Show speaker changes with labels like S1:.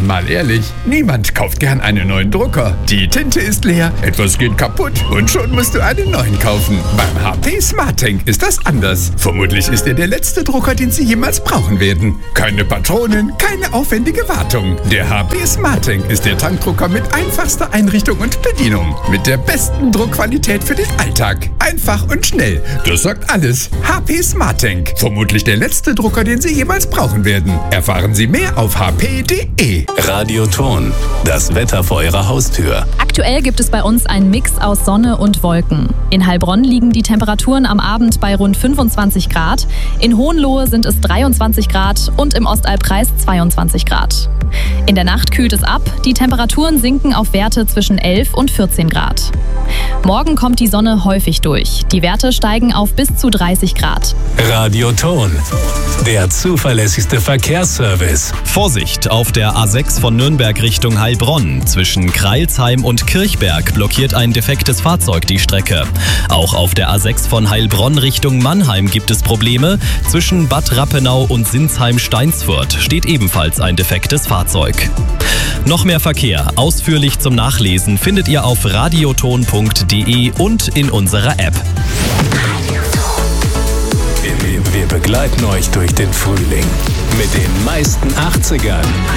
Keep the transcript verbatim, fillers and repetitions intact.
S1: Mal ehrlich, niemand kauft gern einen neuen Drucker. Die Tinte ist leer, etwas geht kaputt und schon musst du einen neuen kaufen. Beim H P SmartTank ist das anders. Vermutlich ist er der letzte Drucker, den Sie jemals brauchen werden. Keine Patronen, keine aufwendige Wartung. Der H P SmartTank ist der Tankdrucker mit einfachster Einrichtung und Bedienung. Mit der besten Druckqualität für den Alltag. Einfach und schnell. Das sagt alles. H P SmartTank. Vermutlich der letzte Drucker, den Sie jemals brauchen werden. Erfahren Sie mehr auf h p punkt d e.
S2: Radioton. Das Wetter vor Ihrer Haustür.
S3: Aktuell gibt es bei uns einen Mix aus Sonne und Wolken. In Heilbronn liegen die Temperaturen am Abend bei rund fünfundzwanzig Grad. In Hohenlohe sind es dreiundzwanzig Grad und im Ostalbkreis zweiundzwanzig Grad. In der Nacht kühlt es ab. Die Temperaturen sinken auf Werte zwischen elf und vierzehn Grad. Morgen kommt die Sonne häufig durch. Die Werte steigen auf bis zu dreißig Grad.
S2: Radioton. Der zuverlässigste Verkehrsservice.
S4: Vorsicht, auf der A sechs von Nürnberg Richtung Heilbronn. Zwischen Kreilsheim und Kirchberg blockiert ein defektes Fahrzeug die Strecke. Auch auf der A sechs von Heilbronn Richtung Mannheim gibt es Probleme. Zwischen Bad Rappenau und Sinsheim-Steinsfurt steht ebenfalls ein defektes Fahrzeug. Noch mehr Verkehr, ausführlich zum Nachlesen, findet ihr auf radioton punkt d e und in unserer App.
S2: Wir, wir begleiten euch durch den Frühling mit den meisten achtzigern.